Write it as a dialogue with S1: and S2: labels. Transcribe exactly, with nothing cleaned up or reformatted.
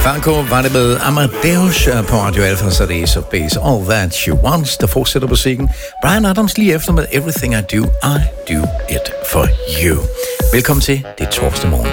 S1: Franco var det med Amadeus på Radio Alfa, så det er så base All That She Wants, der fortsætter musikken. Bryan Adams lige efter med Everything I Do, I Do It For You. Velkommen til, det er torsdag morgen.